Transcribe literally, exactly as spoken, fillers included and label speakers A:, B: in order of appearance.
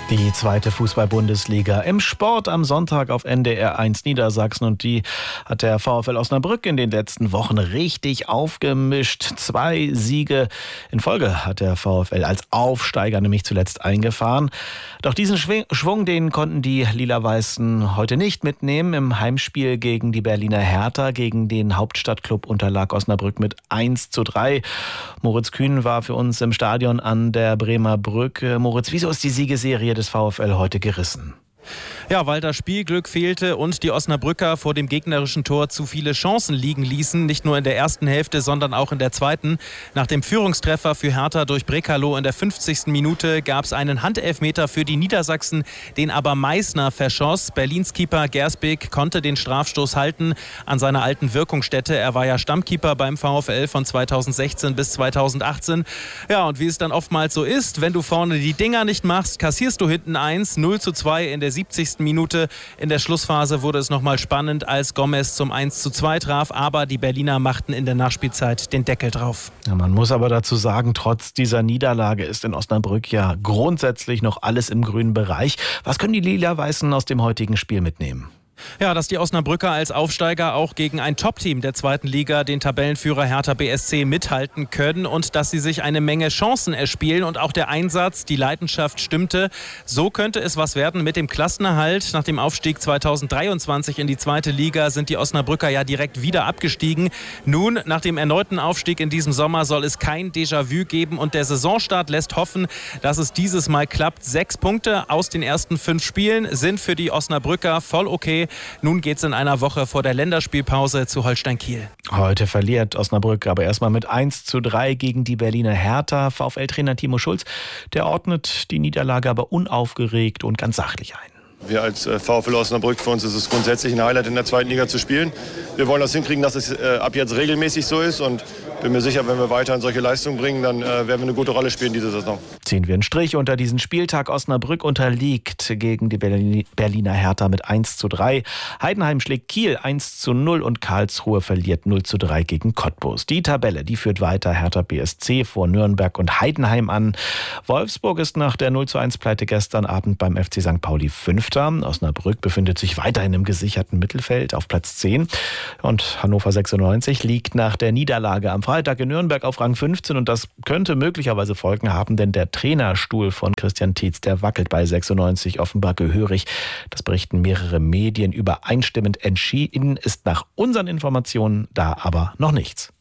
A: Die zweite Fußball-Bundesliga im Sport am Sonntag auf N D R eins Niedersachsen, und die hat der VfL Osnabrück in den letzten Wochen richtig aufgemischt. Zwei Siege in Folge hat der VfL als Aufsteiger nämlich zuletzt eingefahren. Doch diesen Schwung, den konnten die Lila-Weißen heute nicht mitnehmen. Im Heimspiel gegen die Berliner Hertha, gegen den Hauptstadtklub, unterlag Osnabrück mit eins zu drei. Moritz Kühn war für uns im Stadion an der Bremer Brücke. Moritz, wieso ist die Siegesserie des VfL heute gerissen?
B: Ja, weil das Spielglück fehlte und die Osnabrücker vor dem gegnerischen Tor zu viele Chancen liegen ließen. Nicht nur in der ersten Hälfte, sondern auch in der zweiten. Nach dem Führungstreffer für Hertha durch Brekalo in der fünfzigsten Minute gab es einen Handelfmeter für die Niedersachsen, den aber Meißner verschoss. Berlins Keeper Gersbeek konnte den Strafstoß halten an seiner alten Wirkungsstätte. Er war ja Stammkeeper beim VfL von zweitausendsechzehn bis zweitausendachtzehn. Ja, und wie es dann oftmals so ist, wenn du vorne die Dinger nicht machst, kassierst du hinten eins. null zu zwei in der siebzigsten Minute. In der Schlussphase wurde es nochmal spannend, als Gomez zum eins zu zwei traf. Aber die Berliner machten in der Nachspielzeit den Deckel drauf.
A: Ja, man muss aber dazu sagen, trotz dieser Niederlage ist in Osnabrück ja grundsätzlich noch alles im grünen Bereich. Was können die Lila-Weißen aus dem heutigen Spiel mitnehmen?
B: Ja, dass die Osnabrücker als Aufsteiger auch gegen ein Top-Team der zweiten Liga, den Tabellenführer Hertha B S C, mithalten können und dass sie sich eine Menge Chancen erspielen und auch der Einsatz, die Leidenschaft stimmte. So könnte es was werden mit dem Klassenerhalt. Nach dem Aufstieg zweitausenddreiundzwanzig in die zweite Liga sind die Osnabrücker ja direkt wieder abgestiegen. Nun, nach dem erneuten Aufstieg in diesem Sommer soll es kein Déjà-vu geben und der Saisonstart lässt hoffen, dass es dieses Mal klappt. Sechs Punkte aus den ersten fünf Spielen sind für die Osnabrücker voll okay. Nun geht es in einer Woche vor der Länderspielpause zu Holstein Kiel.
A: Heute verliert Osnabrück aber erstmal mit eins zu drei gegen die Berliner Hertha. VfL-Trainer Timo Schulz, der ordnet die Niederlage aber unaufgeregt und ganz sachlich ein.
C: Wir als VfL Osnabrück, für uns ist es grundsätzlich ein Highlight, in der zweiten Liga zu spielen. Wir wollen das hinkriegen, dass es äh, ab jetzt regelmäßig so ist, und bin mir sicher, wenn wir weiterhin solche Leistungen bringen, dann äh, werden wir eine gute Rolle spielen diese Saison.
A: Ziehen wir einen Strich unter diesen Spieltag. Osnabrück unterliegt gegen die Berliner Hertha mit eins zu drei. Heidenheim schlägt Kiel eins zu null und Karlsruhe verliert null zu drei gegen Cottbus. Die Tabelle, die führt weiter Hertha B S C vor Nürnberg und Heidenheim an. Wolfsburg ist nach der null zu eins Pleite gestern Abend beim F C Sankt Pauli Fünfter. Osnabrück befindet sich weiterhin im gesicherten Mittelfeld auf Platz zehn. Und Hannover sechsundneunzig liegt nach der Niederlage am Freitag in Nürnberg auf Rang fünfzehn. Und das könnte möglicherweise Folgen haben, denn der Trainerstuhl von Christian Tietz, der wackelt bei sechsundneunzig offenbar gehörig. Das berichten mehrere Medien. Übereinstimmend entschieden ist nach unseren Informationen da aber noch nichts.